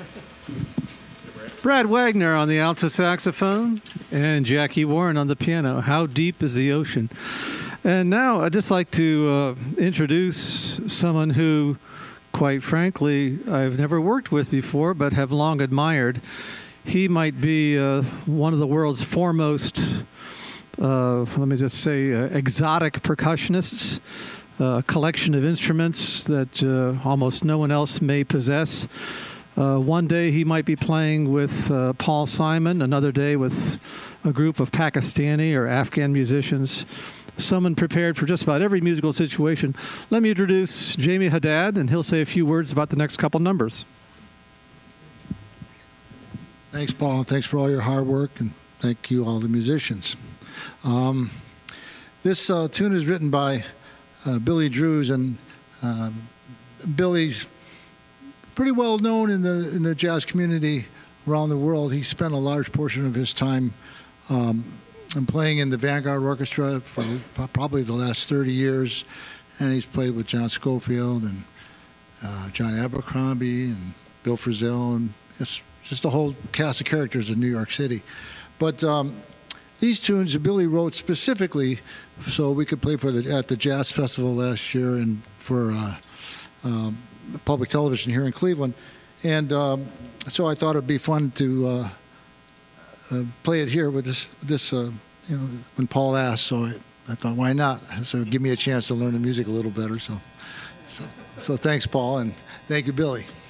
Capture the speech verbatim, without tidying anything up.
Brad Wagner on the alto saxophone and Jackie Warren on the piano. How deep is the ocean? And now I'd just like to uh, introduce someone who, quite frankly, I've never worked with before, but have long admired. He might be uh, one of the world's foremost, uh, let me just say, uh, exotic percussionists, a collection of instruments that uh, almost no one else may possess. Uh, one day he might be playing with uh, Paul Simon, another day with a group of Pakistani or Afghan musicians, someone prepared for just about every musical situation. Let me introduce Jamie Haddad, and he'll say a few words about the next couple numbers. Thanks, Paul, and thanks for all your hard work, and thank you, all the musicians. Um, this uh, tune is written by uh, Billy Drews, and uh, Billy's pretty well known in the in the jazz community around the world. He spent a large portion of his time um, playing in the Vanguard Orchestra for probably the last thirty years, and he's played with John Scofield and uh, John Abercrombie and Bill Frisell, and just, just a whole cast of characters in New York City. But um, these tunes Billy wrote specifically so we could play for the at the Jazz Festival last year and for uh, um, public television here in Cleveland, and um, so I thought it'd be fun to uh, uh, play it here with this. This, uh, you know, when Paul asked, so I, I thought, why not? So give me a chance to learn the music a little better. So, so, so thanks, Paul, and thank you, Billy.